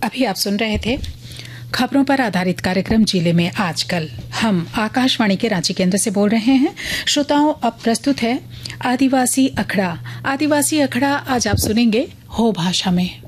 अभी आप सुन रहे थे खबरों पर आधारित कार्यक्रम जिले में आजकल। हम आकाशवाणी के रांची केंद्र से बोल रहे हैं। श्रोताओं, अब प्रस्तुत है आदिवासी अखड़ा। आदिवासी अखड़ा आज आप सुनेंगे हो भाषा में।